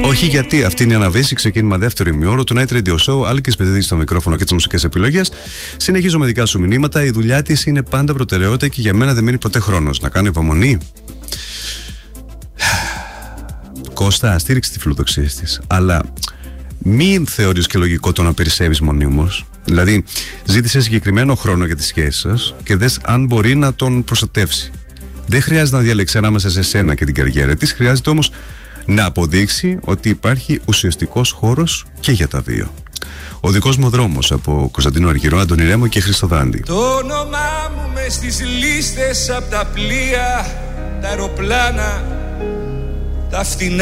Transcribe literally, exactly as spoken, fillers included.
Όχι, γιατί αυτή είναι η αναβίση. Ξεκίνημα δεύτερο ημιώρο του Night Radio Show. Άλκης Πετρίδης στο μικρόφωνο και τις μουσικές επιλογές. Συνεχίζω με δικά σου μηνύματα. Η δουλειά της είναι πάντα προτεραιότητα και για μένα δεν μείνει ποτέ χρόνος. Να κάνω υπομονή. Κώστα, στήριξε τη φιλοδοξία της. Αλλά μην θεωρείς και λογικό το να περισσεύεις μονίμως. Δηλαδή, ζήτησε συγκεκριμένο χρόνο για τη σχέση σας και δες αν μπορεί να τον προστατεύσει. Δεν χρειάζεται να διαλέξει ανάμεσα σε σένα και την καριέρα της. Χρειάζεται όμως να αποδείξει ότι υπάρχει ουσιαστικός χώρος και για τα δύο. Ο δικός μου δρόμος, από Κωνσταντίνο Αργυρό, Αντώνη Ρέμο και Χριστοδάντη. Το όνομά μου μες στις λίστες, απ' τα πλοία, τα αεροπλάνα, τα φτηνά